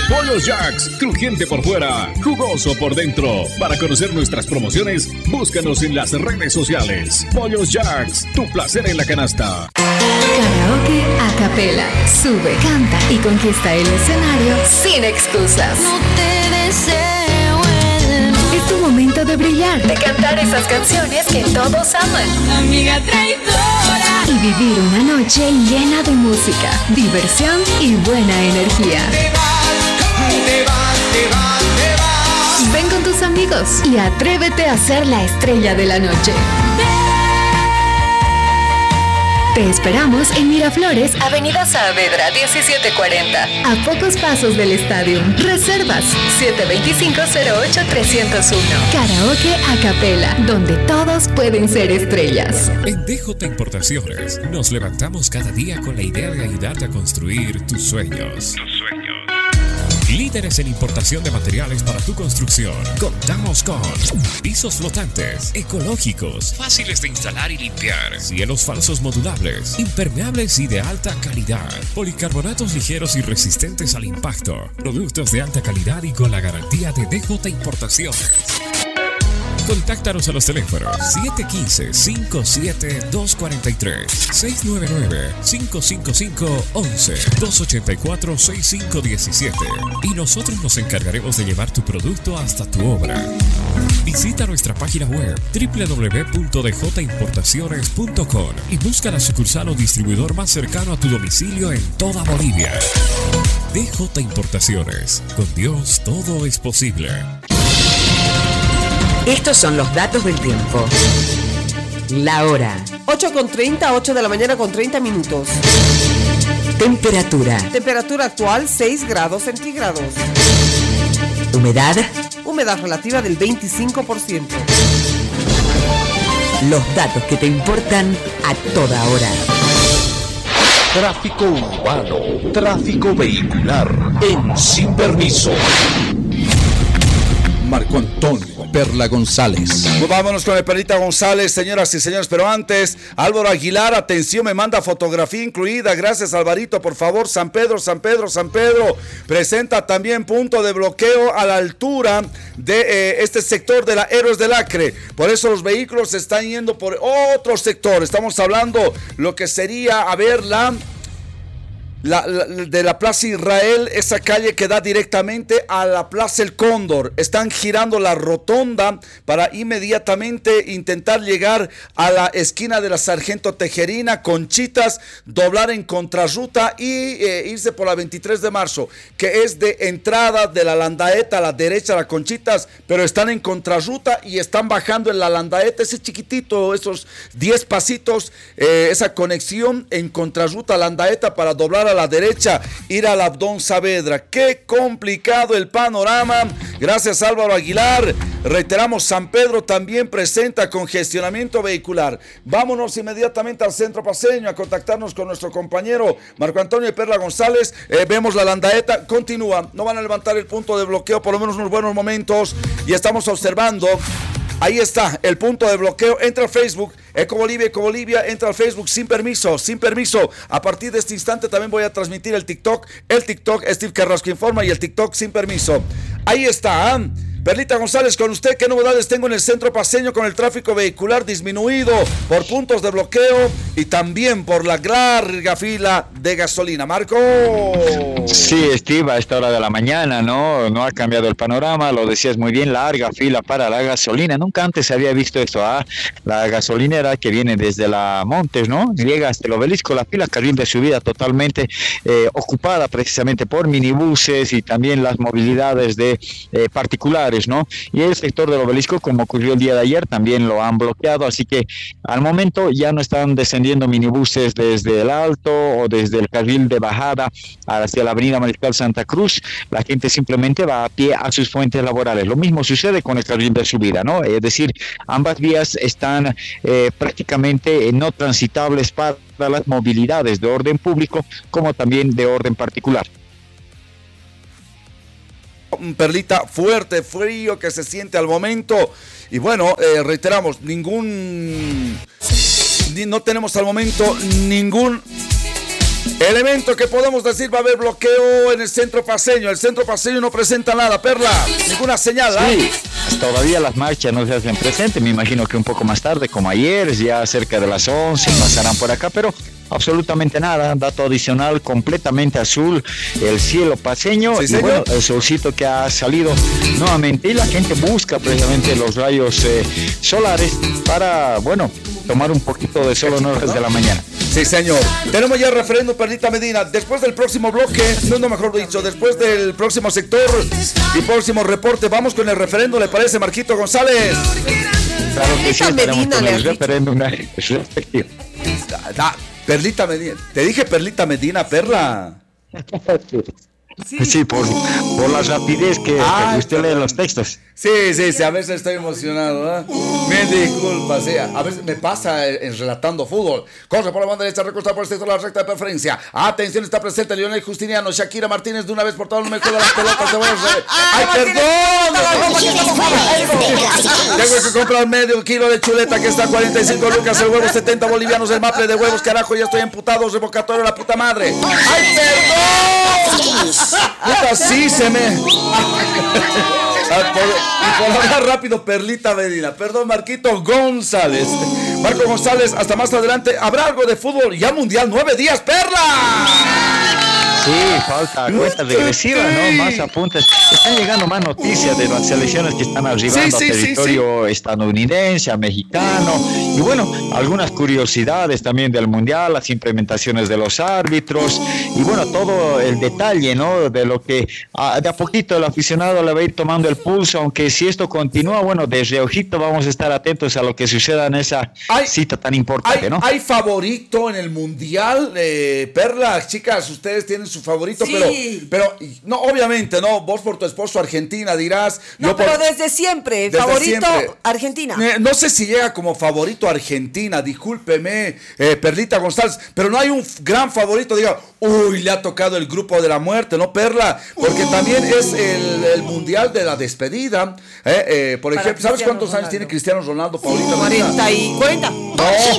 Pollos Jacks, crujiente por fuera, jugoso por dentro. Para conocer nuestras promociones, búscanos en las redes sociales. Pollos Jacks, tu placer en la canasta. Karaoke a capela. Sube, canta y conquista el escenario sin excusas. No te deseo el mal. Es tu momento de brillar, de cantar esas canciones que todos aman. Amiga traidora. Y vivir una noche llena de música, diversión y buena energía. Te vas. Ven con tus amigos y atrévete a ser la estrella de la noche. Te esperamos en Miraflores, Avenida Saavedra 1740, a pocos pasos del estadio. Reservas 725-08-301. Karaoke a capela, donde todos pueden ser estrellas. En DJ Importaciones nos levantamos cada día con la idea de ayudarte a construir tus sueños. Líderes en importación de materiales para tu construcción. Contamos con pisos flotantes, ecológicos, fáciles de instalar y limpiar, cielos falsos modulables, impermeables y de alta calidad, policarbonatos ligeros y resistentes al impacto, productos de alta calidad y con la garantía de DJ Importaciones. Contáctanos a los teléfonos 715-57-243, 699-555-11, 284-6517 y nosotros nos encargaremos de llevar tu producto hasta tu obra. Visita nuestra página web www.djimportaciones.com y busca la sucursal o distribuidor más cercano a tu domicilio en toda Bolivia. DJ Importaciones, con Dios todo es posible. Estos son los datos del tiempo. La hora. 8:30, 8 de la mañana con 30 minutos. Temperatura. Temperatura actual 6 grados centígrados. Humedad. Humedad relativa del 25%. Los datos que te importan a toda hora. Tráfico urbano, tráfico vehicular en Sin Permiso. Marco Antonio Perla González. Pues vámonos con el Perlita González, señoras y señores, pero antes, Álvaro Aguilar, atención, me manda fotografía incluida, gracias Alvarito, por favor, San Pedro, presenta también punto de bloqueo a la altura de este sector de la Héroes del Acre, por eso los vehículos están yendo por otro sector, estamos hablando lo que sería, de la Plaza Israel, esa calle que da directamente a la Plaza El Cóndor. Están girando la rotonda para inmediatamente intentar llegar a la esquina de la Sargento Tejerina, Conchitas, doblar en contrarruta y irse por la 23 de marzo, que es de entrada de la Landaeta a la derecha, la Conchitas, pero están en contrarruta y están bajando en la Landaeta, ese chiquitito, esos 10 pasitos, esa conexión en contrarruta a Landaeta para doblar a la derecha, ir al Abdón Saavedra. Qué complicado el panorama. Gracias Álvaro Aguilar. Reiteramos, San Pedro también presenta congestionamiento vehicular. Vámonos inmediatamente al centro paseño a contactarnos con nuestro compañero Marco Antonio Perla González. Vemos la Landaeta, continúa, no van a levantar el punto de bloqueo por lo menos unos buenos momentos y estamos observando. Ahí está el punto de bloqueo. Entra al Facebook, Eco Bolivia, entra al Facebook sin permiso. A partir de este instante también voy a transmitir el TikTok, Steve Carrasco Informa y el TikTok sin permiso. Ahí está, Perlita González, con usted, ¿qué novedades tengo en el centro paseño con el tráfico vehicular disminuido por puntos de bloqueo y también por la larga fila de gasolina? Marco. Sí, Steve, a esta hora de la mañana, no ha cambiado el panorama, lo decías muy bien, larga fila para la gasolina. Nunca antes se había visto esto, la gasolinera que viene desde la Montes, ¿no? Llega hasta el Obelisco, la fila carril de subida totalmente ocupada precisamente por minibuses y también las movilidades de particulares, ¿no? Y el sector del Obelisco, como ocurrió el día de ayer, también lo han bloqueado, así que al momento ya no están descendiendo minibuses desde el Alto o desde el carril de bajada hacia la avenida Mariscal Santa Cruz. La gente simplemente va a pie a sus fuentes laborales. Lo mismo sucede con el carril de subida, ¿no? Es decir, ambas vías están prácticamente no transitables para las movilidades de orden público como también de orden particular. Perlita, fuerte frío que se siente al momento y bueno, reiteramos, no tenemos al momento ningún Elemento que podemos decir, va a haber bloqueo en el centro paseño. El centro paseño no presenta nada, Perla, ninguna señal. Sí, todavía las marchas no se hacen presentes. Me imagino que un poco más tarde, como ayer, ya cerca de las 11, pasarán por acá, pero absolutamente nada. Dato adicional, completamente azul el cielo paseño. Sí, y señor. bueno, el solcito que ha salido nuevamente, y la gente busca precisamente los rayos solares para, bueno, tomar un poquito de sol en horas de la mañana. Sí, señor. Tenemos ya el referéndum, Perlita Medina. Después del próximo bloque, no, mejor dicho, después del próximo sector y próximo reporte, vamos con el referéndum, ¿le parece, Marquito González? Claro que sí, estaremos Medina, con le el has dicho. referéndum respectivo. Perlita Medina. Te dije Perlita Medina, Perla. Sí, por la rapidez que usted lee los textos. Sí, a veces estoy emocionado, ¿eh? Me disculpa, sí, a veces me pasa en relatando fútbol. Corre por la banda derecha, recostada por el sector de la recta de preferencia. Atención, está presente Lionel Justiniano, Shakira Martínez de una vez por todas, no me juega las pelotas. ¡Ay, perdón! Tengo que comprar medio kilo de chuleta que está a 45 lucas, el huevo 70 bolivianos, el maple de huevos, carajo, ya estoy emputado, revocatorio, la puta madre. ¡Ay, perdón! Puta, sí se me... Y por hablar rápido, Perlita Medina. Perdón, Marquito González. Marco González, hasta más adelante. Habrá algo de fútbol ya mundial, 9 días, Perla. Sí, falta cuenta regresiva, ¿no? Más apuntes. Están llegando más noticias de las selecciones que están arribando a territorio estadounidense, a mexicano. Y bueno, algunas curiosidades también del mundial, las implementaciones de los árbitros. Y bueno, todo el detalle, ¿no? De lo que de a poquito el aficionado le va a ir tomando el pulso. Aunque si esto continúa, bueno, de reojito vamos a estar atentos a lo que suceda en esa cita tan importante, ¿no? ¿Hay favorito en el mundial? Perla, chicas, ustedes tienen su favorito, sí. pero no, obviamente, no, vos por tu esposo Argentina dirás. No, pero desde siempre, favorito Argentina. No sé si llega como favorito Argentina, discúlpeme, Perlita González, pero no hay un gran favorito, diga, uy, le ha tocado el grupo de la muerte, ¿no, Perla? Porque también es el mundial de la despedida, por ejemplo, ¿sabes cuántos años tiene Cristiano Ronaldo, Paulita? 40. No,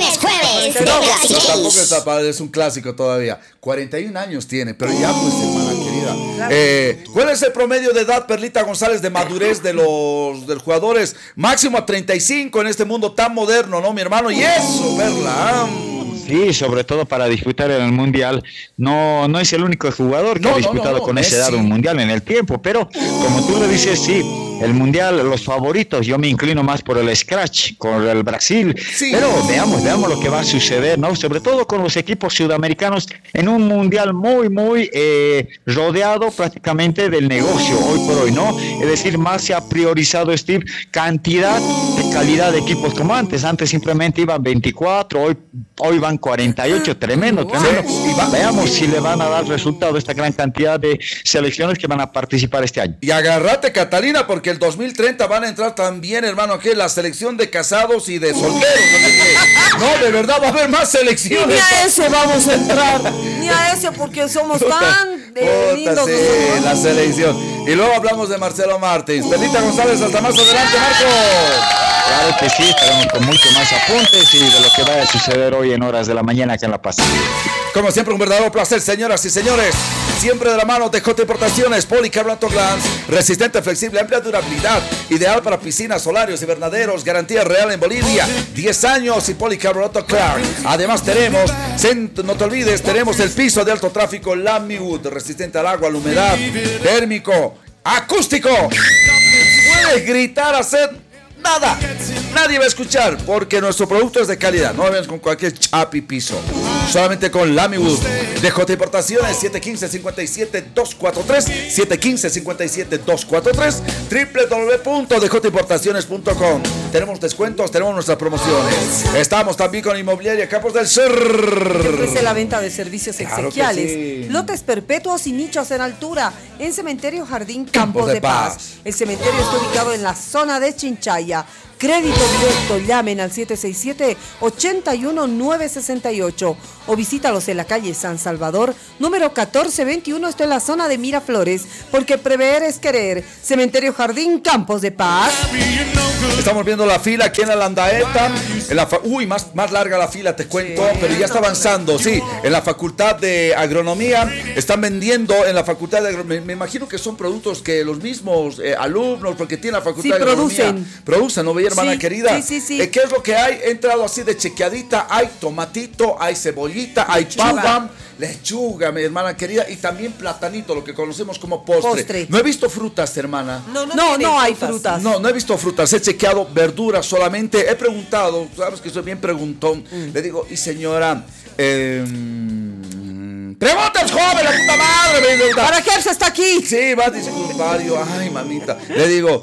tampoco es un clásico todavía. 41 años tiene, pero ya pues, hermana querida. Claro. ¿Cuál es el promedio de edad, Perlita González, de madurez de los jugadores? Máximo a 35 en este mundo tan moderno, ¿no, mi hermano? Y eso, Perla. Sí, sobre todo para disputar en el mundial. No es el único jugador que ha disputado con esa edad un mundial en el tiempo, pero como tú lo dices, sí, el mundial, los favoritos, yo me inclino más por el scratch, con el Brasil, pero veamos lo que va a suceder, ¿no? Sobre todo con los equipos sudamericanos en un mundial muy rodeado prácticamente del negocio hoy por hoy, ¿no? Es decir, más se ha priorizado, Steve, cantidad de calidad de equipos como antes. Antes simplemente iban 24, hoy van 48, tremendo. Y veamos si le van a dar resultado esta gran cantidad de selecciones que van a participar este año. Y agárrate, Catalina, porque el 2030 van a entrar también, hermano, que la selección de casados y de solteros. No, de verdad va a haber más selecciones. Ni a ese vamos a entrar, ni a ese porque somos tan lindos. Sí, la selección. Y luego hablamos de Marcelo Martins. Perlita González, hasta más adelante, Marco. Claro que sí, estaremos con mucho más apuntes y de lo que vaya a suceder hoy en horas de la mañana acá en La Paz. Como siempre, un verdadero placer, señoras y señores. Siempre de la mano de J Importaciones, policarbonato Glans, resistente, flexible, amplia durabilidad, ideal para piscinas, solarios, invernaderos, garantía real en Bolivia, 10 años y policarbonato Clark. Además tenemos, no te olvides, tenemos el piso de alto tráfico Lamiwood, resistente al agua, a la humedad, térmico, acústico. Puedes gritar, hacer nada, nadie va a escuchar porque nuestro producto es de calidad. No vemos con cualquier chapi piso, solamente con Lamiwood de J Importaciones. 715-57-243 715-57-243 www.djimportaciones.com. Tenemos descuentos, tenemos nuestras promociones. Estamos también con Inmobiliaria Campos del Sur, que ofrece la venta de servicios exequiales, lotes perpetuos y nichos en altura en Cementerio Jardín Campos de Paz. El cementerio está ubicado en la zona de Chinchaya. Crédito directo, llamen al 767-81968 o visítalos en la calle San Salvador, número 1421, esto en la zona de Miraflores, porque prever es querer. Cementerio Jardín, Campos de Paz. Estamos viendo la fila aquí en la Landaeta. Más larga la fila, te cuento, pero ya está avanzando, sí. En la Facultad de Agronomía están vendiendo, en la Facultad de Agronomía, me imagino que son productos que los mismos alumnos, porque tiene la Facultad de Agronomía, producen, ¿no veía, hermana querida? Sí. ¿Qué es lo que hay? He entrado así de chequeadita, hay tomatito, hay cebollita, hay papa, lechuga, mi hermana querida, y también platanito, lo que conocemos como postre. No he visto frutas, hermana. No hay frutas. No he visto frutas, he chequeado verduras solamente. He preguntado, sabes que soy bien preguntón. Le digo, y señora, ¡preguntas, joven, la puta madre! ¿Para qué se está aquí? Sí, va, dice secretario. Ay, mamita. Le digo,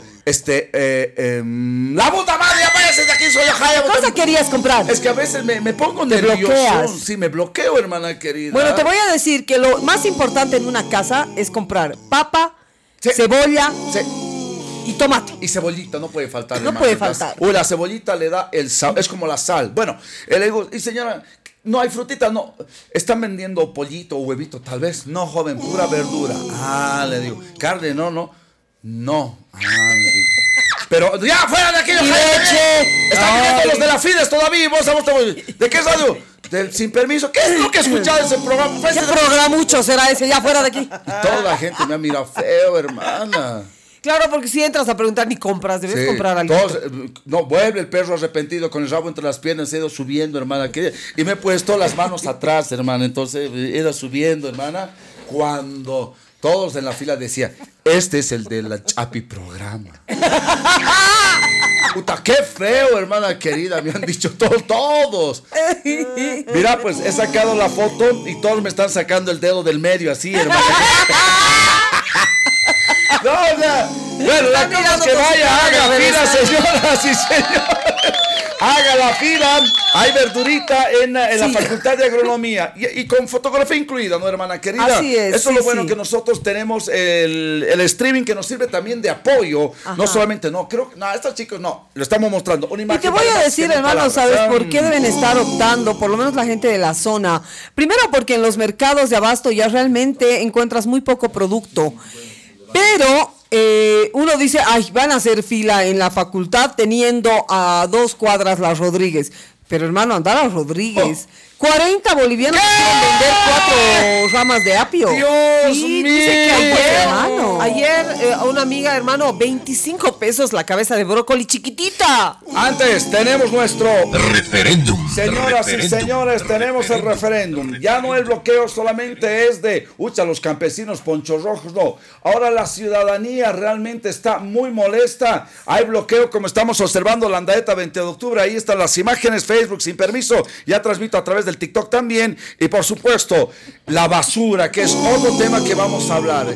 la puta madre, ya váyase de aquí, soy yo. ¿Qué cosa querías comprar? Es que a veces me pongo nervioso. Bloqueas. Sí, me bloqueo, hermana querida. Bueno, te voy a decir que lo más importante en una casa es comprar papa, cebolla y tomate. Y cebollita, no puede faltar. No puede faltar. Uy, la cebollita le da el sal, es como la sal. Bueno, le digo, y señora, no hay frutita, no. ¿Están vendiendo pollito o huevito tal vez? No, joven, pura verdura. Le digo, carne, no. Le digo. Pero ya, fuera de aquí, leche. Están viniendo los de la Fides todavía. ¿De qué radio? Sin permiso. ¿Qué es lo que he escuchado ese programa? ¿Qué programucho será ese? Ya fuera de aquí. Y toda la gente me ha mirado feo, hermana. Claro, porque si entras a preguntar ni compras, debes comprar algo. No, vuelve el perro arrepentido con el rabo entre las piernas, he ido subiendo, hermana. Y me he puesto las manos atrás, hermana. Entonces he ido subiendo, hermana. Cuando todos en la fila decían, este es el de la Chapi programa. Puta, qué feo, hermana querida, me han dicho todos. Mira, pues he sacado la foto y todos me están sacando el dedo del medio, así, hermana. No, o sea, bueno, la cosa es que vaya, haga fila, señoras y señores. Haga la fila, hay verdurita en la Facultad de Agronomía y con fotografía incluida, ¿no, hermana querida? Así es. Eso es lo bueno que nosotros tenemos el streaming que nos sirve también de apoyo. No solamente, estos chicos no, lo estamos mostrando. Una imagen. Y te voy a decir, hermano, ¿sabes por qué deben estar optando, por lo menos la gente de la zona? Primero porque en los mercados de abasto ya realmente encuentras muy poco producto. Pero uno dice, van a hacer fila en la facultad teniendo a 2 cuadras la Rodríguez. Pero hermano, andar a Rodríguez. 40 bolivianos quieren vender 4 ramas de apio. Dios mío. Dice que ayer a una amiga, hermano, 25 pesos la cabeza de brócoli chiquitita. Antes tenemos nuestro referéndum. Señoras y señores, tenemos el referéndum. Ya no el bloqueo solamente es de los campesinos ponchos rojos, no. Ahora la ciudadanía realmente está muy molesta. Hay bloqueo, como estamos observando la Landaeta 20 de octubre. Ahí están las imágenes, Facebook sin permiso. Ya transmito a través del TikTok también. Y por supuesto, la basura, que es otro tema que vamos a hablar.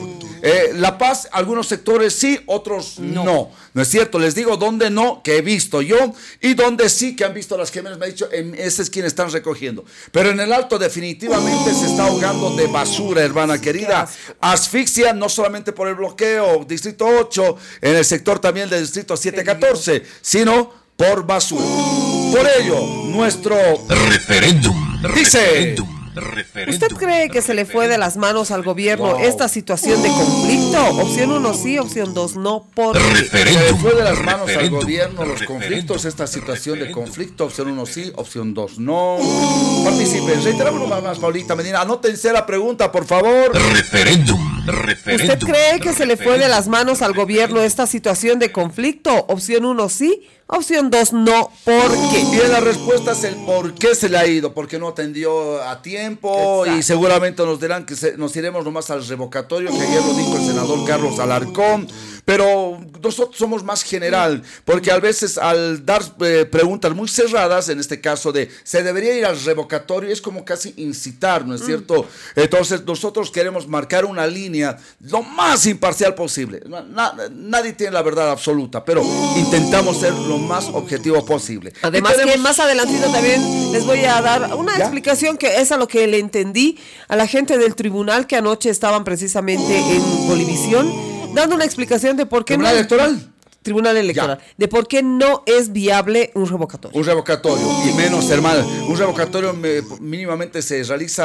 La Paz, algunos sectores sí, otros no. No es cierto, les digo dónde no, que he visto yo, y donde sí que han visto las gemelas, me ha dicho, ese es quien están recogiendo. Pero en el Alto definitivamente se está ahogando de basura, hermana querida. Asfixia, no solamente por el bloqueo, Distrito 8, en el sector también del Distrito 714, sino por basura. Por ello, nuestro referéndum dice... ¿Usted cree que se le fue de las manos al gobierno esta situación de conflicto? Opción 1 sí, opción 2 no. ¿Por qué? Se le fue de las manos al gobierno los conflictos, esta situación de conflicto. Opción 1 sí, opción 2 no. Participen. Reiteramos más, Paulita Medina. Anótense la pregunta, por favor. Referéndum. ¿Usted cree que se le fue de las manos al gobierno esta situación de conflicto? Opción 1 sí, opción 2 no. ¿Por qué? Y la respuesta es el por qué se le ha ido. Porque no atendió a tiempo. Exacto. Y seguramente nos dirán que nos iremos nomás al revocatorio, que ayer lo dijo el senador Carlos Alarcón. Pero nosotros somos más general, porque a veces al dar preguntas muy cerradas, en este caso de se debería ir al revocatorio, es como casi incitar, ¿no es cierto? Entonces nosotros queremos marcar una línea lo más imparcial posible. Nadie tiene la verdad absoluta, pero intentamos ser lo más objetivo posible. Además que más adelantito también les voy a dar una explicación que es a lo que le entendí a la gente del tribunal que anoche estaban precisamente en Bolivisión, dando una explicación de por qué ¿Tribunal electoral? Tribunal Electoral, de por qué no es viable un revocatorio. Un revocatorio, y menos, hermano, un revocatorio mínimamente se realiza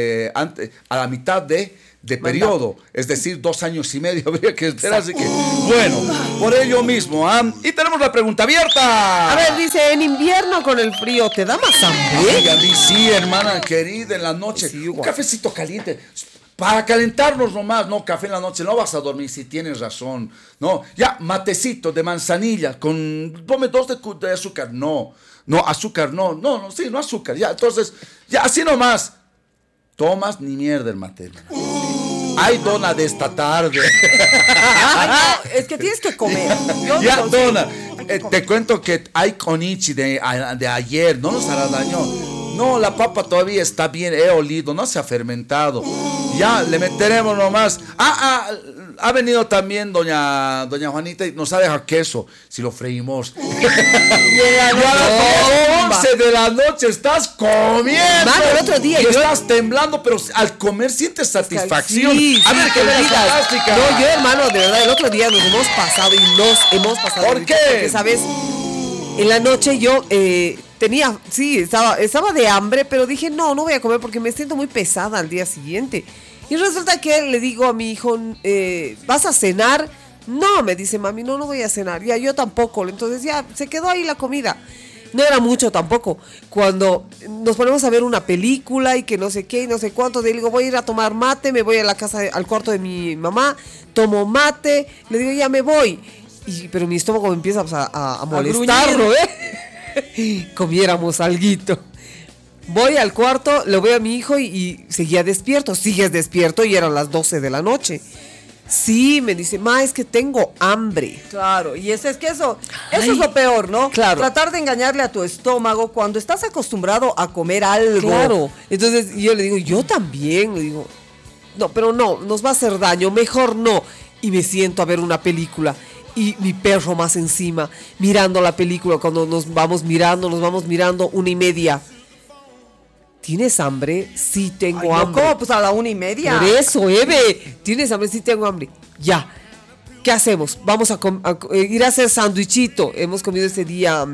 a la mitad de periodo, es decir, 2 años y medio habría que esperar, así que, bueno, por ello mismo, y tenemos la pregunta abierta. A ver, dice, en invierno con el frío, ¿te da más hambre? Ay, a mí sí, hermana querida, en la noche, sí, un cafecito caliente, para calentarnos nomás, no, café en la noche, no vas a dormir, si tienes razón, no, ya, matecito de manzanilla, ponme 2 de azúcar, no, azúcar, no, azúcar, ya, entonces, ya, así nomás, tomas ni mierda el mate, ay, dona de esta tarde. Ay, no, es que tienes que comer. Ya, dona, te cuento que hay conichi de ayer, no nos hará daño. No, la papa todavía está bien, he olido, no se ha fermentado. Ya, le meteremos nomás. Ha venido también doña Juanita y nos ha dejado queso, si lo freímos. Ya a las 11 de la noche estás comiendo. Mano, el otro día y estás temblando, pero al comer sientes satisfacción. Sí, a ver, qué fantástica. No, yo, hermano, de verdad, el otro día nos hemos pasado. ¿Por qué? Porque, ¿sabes? En la noche yo estaba de hambre, pero dije, no voy a comer porque me siento muy pesada al día siguiente. Y resulta que le digo a mi hijo, ¿vas a cenar? No, me dice mami, no voy a cenar. Ya, yo tampoco. Entonces ya, se quedó ahí la comida. No era mucho tampoco. Cuando nos ponemos a ver una película y que no sé qué y no sé cuánto, le digo, voy a ir a tomar mate, me voy a la casa, al cuarto de mi mamá, tomo mate, le digo, ya me voy. Pero mi estómago me empieza a molestarlo, Comiéramos alguito. Voy al cuarto, lo veo a mi hijo y seguía despierto. Sigues despierto y eran las 12 de la noche. Sí, me dice, es que tengo hambre. Claro, y eso es lo peor, ¿no? Claro. Tratar de engañarle a tu estómago cuando estás acostumbrado a comer algo. Claro. Entonces yo le digo, yo también. Le digo, no, pero no, nos va a hacer daño, mejor no. Y me siento a ver una película. Y mi perro más encima, mirando la película. Cuando nos vamos mirando 1:30. ¿Tienes hambre? Sí, tengo hambre. ¿Cómo? Pues a la 1:30. Por eso, Eve. ¿Tienes hambre? Sí, tengo hambre. Ya. ¿Qué hacemos? Vamos a ir a hacer sándwichito. Hemos comido ese día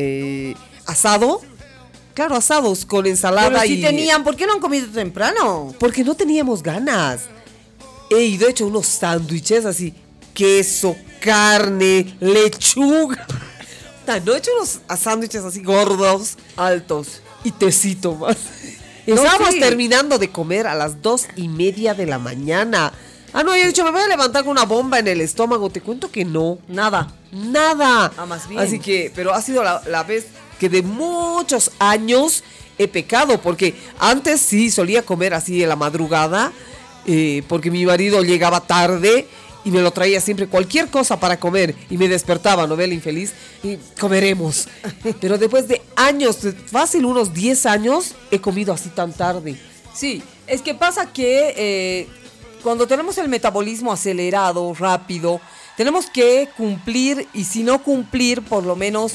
asado. Claro, asados con ensalada. Pero sí tenían. ¿Por qué no han comido temprano? Porque no teníamos ganas. He ido hecho unos sándwiches así. Queso, carne, lechuga. No he hecho unos sándwiches así gordos, altos. Y tecito más. Estábamos terminando de comer a las 2:30 de la mañana. No, yo he dicho, me voy a levantar con una bomba en el estómago. Te cuento que no. Nada. Más bien. Así que, pero ha sido la vez que de muchos años he pecado. Porque antes sí solía comer así en la madrugada. Porque mi marido llegaba tarde y me lo traía siempre cualquier cosa para comer y me despertaba, ¿no ve el infeliz? Y comeremos. Pero después de años, fácil unos 10 años, he comido así tan tarde. Sí, es que pasa que cuando tenemos el metabolismo acelerado, rápido, tenemos que cumplir, y si no cumplir, por lo menos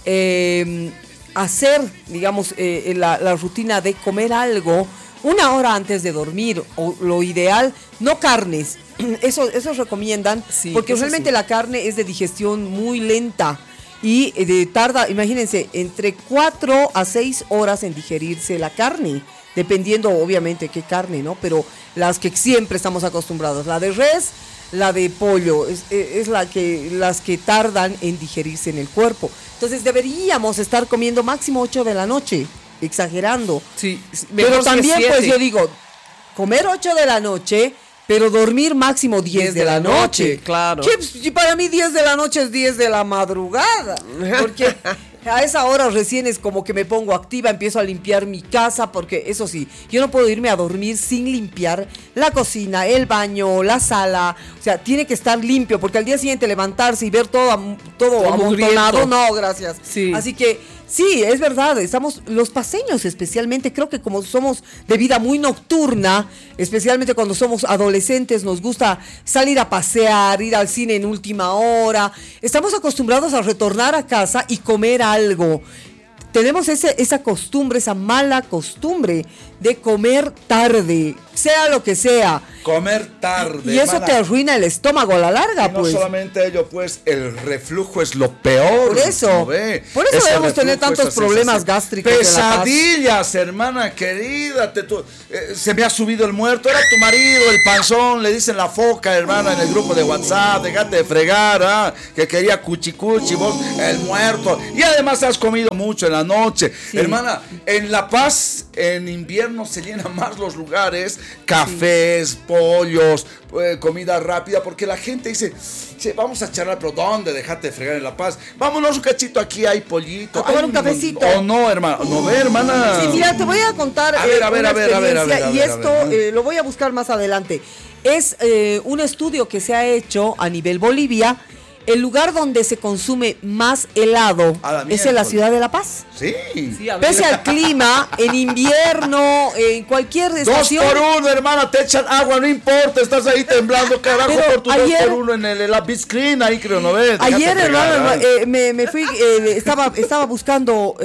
hacer, digamos, la rutina de comer algo 1 hora antes de dormir, o lo ideal, no carnes. Eso recomiendan, sí, porque realmente sí. La carne es de digestión muy lenta y tarda, imagínense, entre 4 a 6 horas en digerirse la carne, dependiendo obviamente qué carne, ¿no? Pero las que siempre estamos acostumbrados, la de res, la de pollo, es las que tardan en digerirse en el cuerpo. Entonces deberíamos estar comiendo máximo 8 de la noche, exagerando. Sí, pero también pues yo digo, comer 8 de la noche, pero dormir máximo 10 de la noche. Claro. Que para mí 10 de la noche es 10 de la madrugada. Porque a esa hora recién es como que me pongo activa, empiezo a limpiar mi casa, porque eso sí, yo no puedo irme a dormir sin limpiar la cocina, el baño, la sala. O sea, tiene que estar limpio, porque al día siguiente levantarse y ver todo amontonado, no, gracias. Sí. Así que sí, es verdad, estamos, los paseños especialmente, creo que como somos de vida muy nocturna, especialmente cuando somos adolescentes, nos gusta salir a pasear, ir al cine en última hora, estamos acostumbrados a retornar a casa y comer algo. Tenemos esa costumbre, esa mala costumbre de comer tarde, sea lo que sea. Comer tarde. Y eso te arruina el estómago a la larga, y no pues. solamente ello, pues, el reflujo es lo peor. Por eso. Debemos tener tantos problemas gástricos. Pesadillas, hermana querida. Se me ha subido el muerto. Era tu marido, el panzón. Le dicen la foca, hermana, en el grupo de WhatsApp. Déjate de fregar, que quería cuchicuchi, vos, el muerto. Y además has comido mucho en la noche. Sí. Hermana, en La Paz, en invierno se llenan más los lugares. Cafés, pollos, comida rápida, porque la gente dice, che, vamos a charlar, pero ¿dónde? Déjate de fregar en La Paz. Vámonos un cachito, aquí hay pollito. A tomar un cafecito. O no, hermana. No ve, hermana. Sí, mira, te voy a contar a ver, y esto lo voy a buscar más adelante. Es un estudio que se ha hecho a nivel Bolivia. El lugar donde se consume más helado es en la ciudad de La Paz. Sí. Pese al clima, en invierno, en cualquier estación. 2 por 1, hermana, te echan agua, no importa, estás ahí temblando, carajo, por tu 2 por 1 en la Biscreen, ahí creo, ¿no ves? Ayer, hermano, me fui, estaba buscando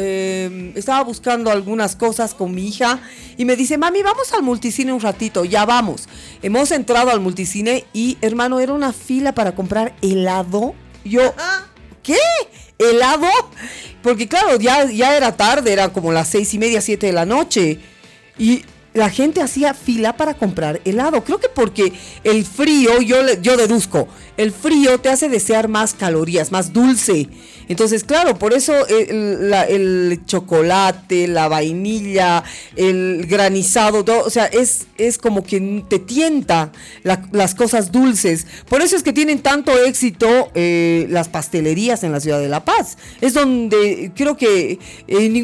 algunas cosas con mi hija y me dice, mami, vamos al multicine un ratito. Ya vamos. Hemos entrado al multicine y, hermano, era una fila para comprar helado. Yo, ¿qué? ¿Helado? Porque claro, ya era tarde, eran como las 6:30, 7 de la noche. Y la gente hacía fila para comprar helado. Creo que porque el frío, yo deduzco, el frío te hace desear más calorías, más dulce. Entonces, claro, por eso el chocolate, la vainilla, el granizado, todo, o sea, es como que te tienta las cosas dulces. Por eso es que tienen tanto éxito las pastelerías en la ciudad de La Paz. Es donde creo que en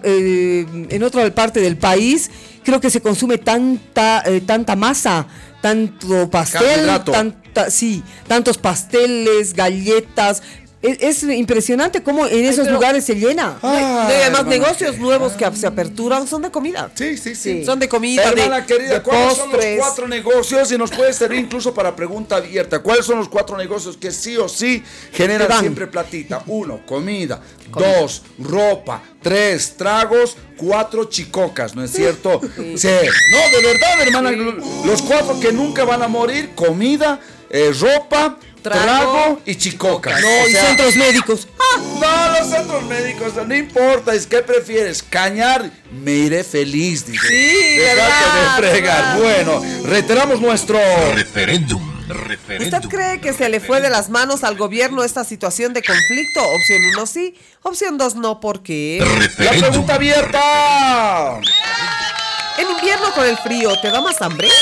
otra parte del país creo que se consume tanta masa, tanto pastel, tantos pasteles, galletas. Es impresionante cómo en esos lugares se llena. Además, negocios nuevos que se aperturan son de comida. Sí. Son de comida, hermana querida, de ¿cuáles postres. son los 4 negocios? Y nos puede servir incluso para pregunta abierta. ¿Cuáles son los 4 negocios que sí o sí generan siempre platita? 1, comida. 2, ropa. 3, tragos. 4, chicocas, ¿no es cierto? Sí. No, de verdad, hermana. Los 4 que nunca van a morir: comida, ropa, trago y chicocas. No, y centros médicos. No, los centros médicos, no importa. Es que prefieres cañar, me iré feliz, dice. Sí, Dejate de fregar. Bueno, reiteramos nuestro referéndum. ¿Usted cree que se le fue de las manos al gobierno esta situación de conflicto? Opción 1 sí, opción 2 no, ¿por qué? La pregunta abierta. En invierno con el frío, ¿te da más hambre?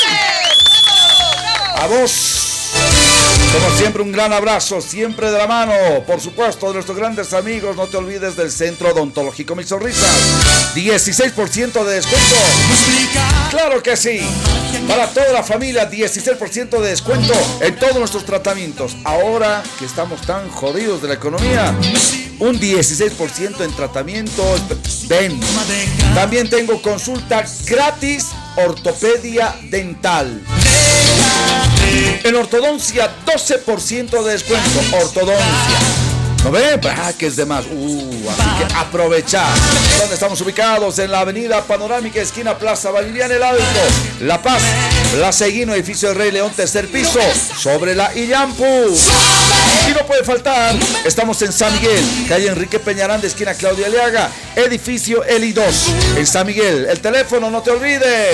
A vos. Como siempre, un gran abrazo, siempre de la mano, por supuesto, de nuestros grandes amigos. No te olvides del Centro Odontológico Mis Sonrisas. 16% de descuento. Claro que sí. Para toda la familia, 16% de descuento en todos nuestros tratamientos. Ahora que estamos tan jodidos de la economía, un 16% en tratamiento. Ven. También tengo consulta gratis, ortopedia dental. En ortodoncia, 12% de descuento. Ortodoncia. ¿No ve? Que es de más. Así que aprovechar. ¿Dónde estamos ubicados? En la avenida Panorámica, esquina Plaza Valeriana El Alto, La Paz, Plaza Higuino, edificio del Rey León, 3er piso, sobre la Illampu. Y no puede faltar, estamos en San Miguel, calle Enrique Peñaranda, esquina Claudia Aliaga, edificio Eli 2, en San Miguel. El teléfono, no te olvides,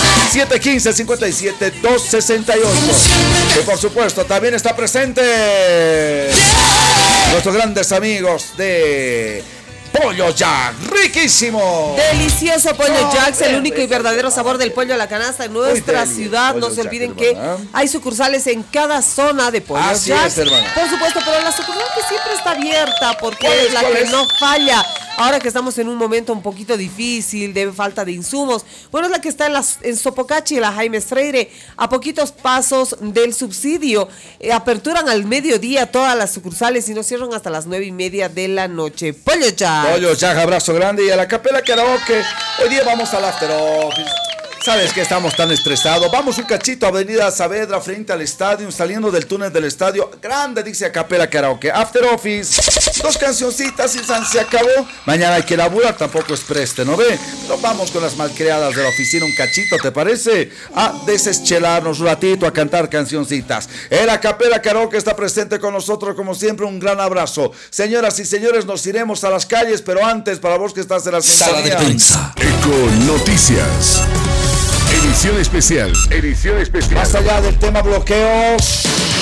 715-57-268. Que por supuesto también está presente nuestros grandes amigos de Pollo Jack, riquísimo. Delicioso Pollo Jack, el único y verdadero sabor del pollo a la canasta en nuestra ciudad. No se olviden que hay sucursales en cada zona de Pollo Jack. Por supuesto, pero la sucursal que siempre está abierta porque es la que no falla. Ahora que estamos en un momento un poquito difícil, de falta de insumos. Bueno, es la que está en Sopocachi, la Jaime Freire, a poquitos pasos del subsidio. Aperturan al mediodía todas las sucursales y no cierran hasta las 9:30 de la noche. Pollo Jack. Pollo Jack, abrazo grande. Y a la Capela Karaoke, hoy día vamos al After Office. Sabes que estamos tan estresados. Vamos un cachito a Avenida Saavedra frente al estadio, saliendo del túnel del estadio. Grande, dice Acapela Karaoke. After Office. 2 cancioncitas y se acabó. Mañana hay que laburar, tampoco es preste, ¿no ve? Pero vamos con las malcriadas de la oficina un cachito, ¿te parece? A deschelarnos un ratito, a cantar cancioncitas. El Acapela Karaoke está presente con nosotros como siempre. Un gran abrazo. Señoras y señores, nos iremos a las calles, pero antes, para vos que estás en la Sala de prensa. Eco Noticias. Edición especial. Edición especial. Más allá del tema bloqueos.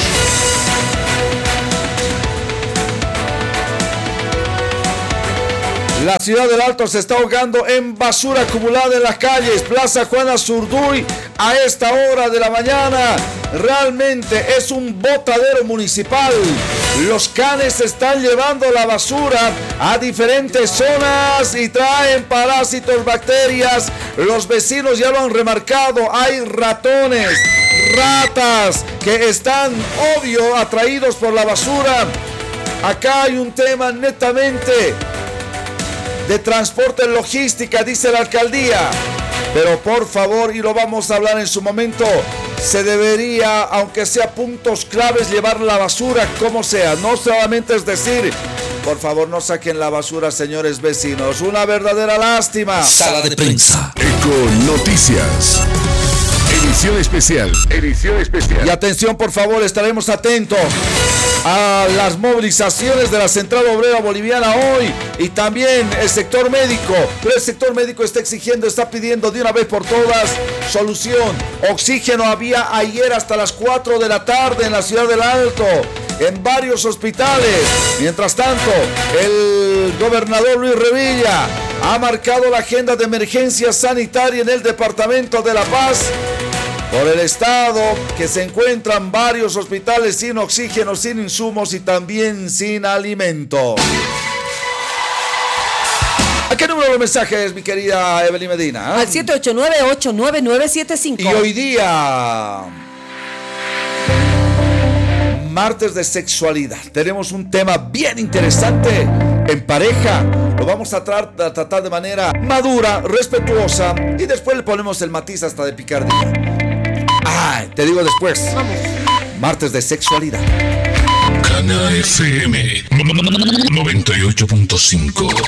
La ciudad del Alto se está ahogando en basura acumulada en las calles. Plaza Juana Zurduy a esta hora de la mañana. Realmente es un botadero municipal. Los canes están llevando la basura a diferentes zonas y traen parásitos, bacterias. Los vecinos ya lo han remarcado. Hay ratones, ratas que están, obvio, atraídos por la basura. Acá hay un tema netamente de transporte logística, dice la alcaldía. Pero por favor, y lo vamos a hablar en su momento, se debería, aunque sea puntos claves, llevar la basura como sea. No solamente es decir, por favor no saquen la basura, señores vecinos. Una verdadera lástima. Sala de prensa. Eco Noticias. Edición especial. Edición especial. Y atención, por favor, estaremos atentos a las movilizaciones de la Central Obrera Boliviana hoy y también el sector médico. Pero el sector médico está exigiendo, está pidiendo de una vez por todas solución. Oxígeno había ayer hasta las 4 de la tarde en la ciudad del Alto, en varios hospitales. Mientras tanto, el gobernador Luis Revilla ha marcado la agenda de emergencia sanitaria en el departamento de La Paz por el estado que se encuentran varios hospitales sin oxígeno, sin insumos y también sin alimentos. ¿A qué número de mensajes, mi querida Evelyn Medina? Al 789-89975. Y hoy día, martes de sexualidad, tenemos un tema bien interesante en pareja. Lo vamos a tratar de manera madura, respetuosa, y después le ponemos el matiz hasta de picardía. Te digo después. Vamos. Martes de sexualidad. Cana FM 98.5.